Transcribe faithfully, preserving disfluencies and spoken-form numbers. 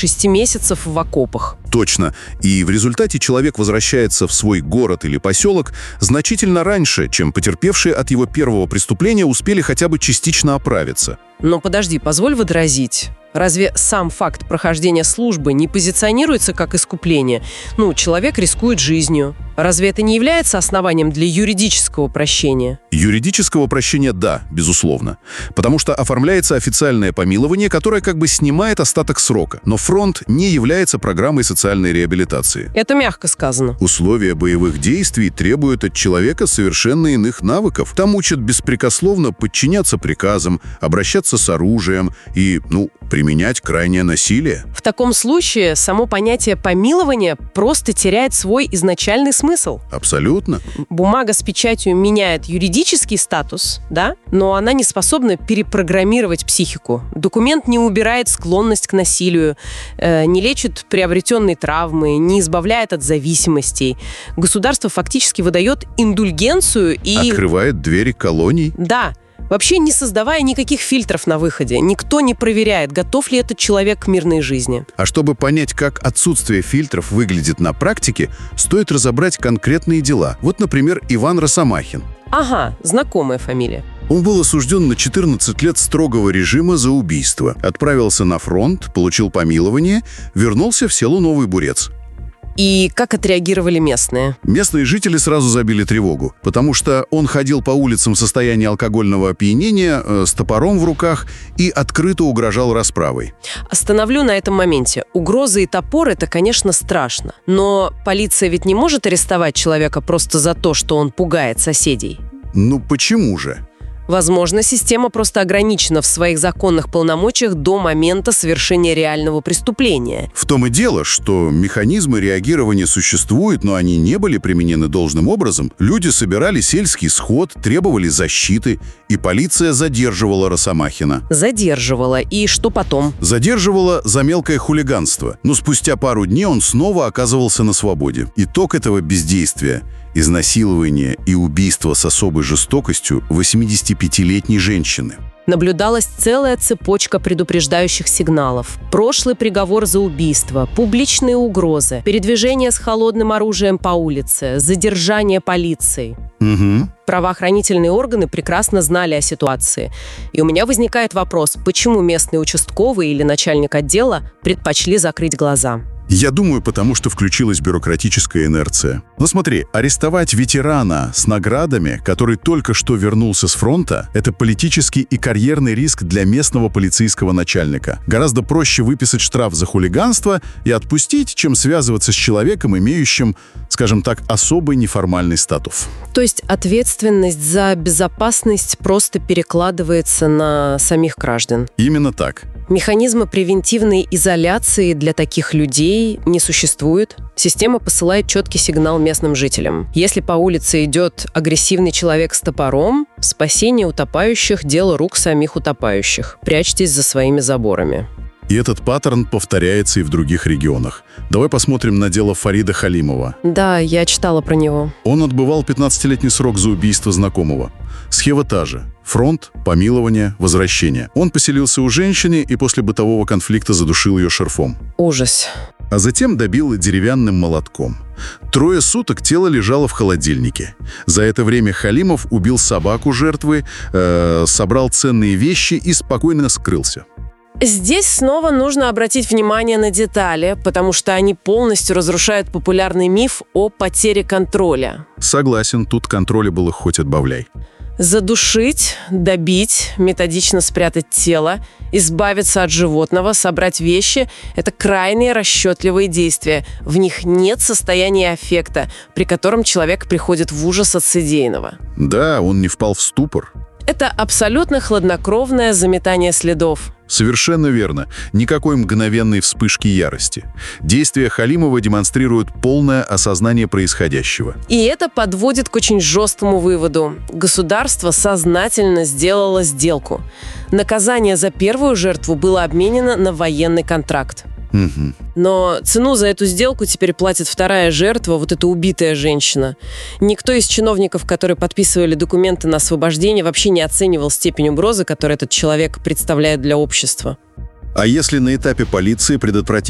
шести месяцев в окопах. Точно. И в результате человек возвращается в свой город или поселок значительно раньше, чем потерпевшие от его первого преступления успели хотя бы частично оправиться. Но подожди, позволь возразить. Разве сам факт прохождения службы не позиционируется как искупление? Ну, человек рискует жизнью. Разве это не является основанием для юридического прощения? Юридического прощения – да, безусловно. Потому что оформляется официальное помилование, которое как бы снимает остаток срока. Но фронт не является программой социальной реабилитации. Это мягко сказано. Условия боевых действий требуют от человека совершенно иных навыков. Там учат беспрекословно подчиняться приказам, обращаться с оружием и, ну, применять крайнее насилие. В таком случае само понятие помилования просто теряет свой изначальный смысл. Абсолютно. Бумага с печатью меняет юридический статус, да, но она не способна перепрограммировать психику. Документ не убирает склонность к насилию, э, не лечит приобретенные травмы, не избавляет от зависимостей. Государство фактически выдает индульгенцию и... Открывает двери колоний. Да. Вообще не создавая никаких фильтров на выходе. Никто не проверяет, готов ли этот человек к мирной жизни. А чтобы понять, как отсутствие фильтров выглядит на практике, стоит разобрать конкретные дела. Вот, например, Иван Росомахин. Ага, знакомая фамилия. Он был осужден на четырнадцать лет строгого режима за убийство. Отправился на фронт, получил помилование, вернулся в село Новый Бурец. И как отреагировали местные? Местные жители сразу забили тревогу, потому что он ходил по улицам в состоянии алкогольного опьянения, э, с топором в руках и открыто угрожал расправой. Остановлю на этом моменте. Угрозы и топор – это, конечно, страшно. Но полиция ведь не может арестовать человека просто за то, что он пугает соседей. Ну почему же? Возможно, система просто ограничена в своих законных полномочиях до момента совершения реального преступления. В том и дело, что механизмы реагирования существуют, но они не были применены должным образом. Люди собирали сельский сход, требовали защиты, и полиция задерживала Росомахина. Задерживала. И что потом? Задерживала за мелкое хулиганство. Но спустя пару дней он снова оказывался на свободе. Итог этого бездействия – изнасилование и убийство с особой жестокостью восьмидесятипятилетней женщины. Наблюдалась целая цепочка предупреждающих сигналов. Прошлый приговор за убийство, публичные угрозы, передвижение с холодным оружием по улице, задержание полицией. Угу. Правоохранительные органы прекрасно знали о ситуации. И у меня возникает вопрос, почему местный участковый или начальник отдела предпочли закрыть глаза? Я думаю, потому что включилась бюрократическая инерция. Но смотри, арестовать ветерана с наградами, который только что вернулся с фронта, это политический и карьерный риск для местного полицейского начальника. Гораздо проще выписать штраф за хулиганство и отпустить, чем связываться с человеком, имеющим, скажем так, особый неформальный статус. То есть ответственность за безопасность просто перекладывается на самих граждан? Именно так. Механизма превентивной изоляции для таких людей не существует. Система посылает четкий сигнал местным жителям. Если по улице идет агрессивный человек с топором, спасение утопающих – дело рук самих утопающих. Прячьтесь за своими заборами. И этот паттерн повторяется и в других регионах. Давай посмотрим на дело Фарида Халимова. Да, я читала про него. Он отбывал пятнадцатилетний срок за убийство знакомого. Схема та же. Фронт, помилование, возвращение. Он поселился у женщины и после бытового конфликта задушил ее шарфом. Ужас. А затем добил деревянным молотком. Трое суток тело лежало в холодильнике. За это время Халимов убил собаку жертвы, э, собрал ценные вещи и спокойно скрылся. Здесь снова нужно обратить внимание на детали, потому что они полностью разрушают популярный миф о потере контроля. Согласен, тут контроля было хоть отбавляй. Задушить, добить, методично спрятать тело, избавиться от животного, собрать вещи – это крайне расчетливые действия. В них нет состояния аффекта, при котором человек приходит в ужас от содеянного. Да, он не впал в ступор. Это абсолютно хладнокровное заметание следов. Совершенно верно. Никакой мгновенной вспышки ярости. Действия Халимова демонстрируют полное осознание происходящего. И это подводит к очень жесткому выводу. Государство сознательно сделало сделку. Наказание за первую жертву было обменено на военный контракт. Угу. Но цену за эту сделку теперь платит вторая жертва, вот эта убитая женщина. Никто из чиновников, которые подписывали документы на освобождение, вообще не оценивал степень угрозы, которую этот человек представляет для общества. А если на этапе полиции предотвратить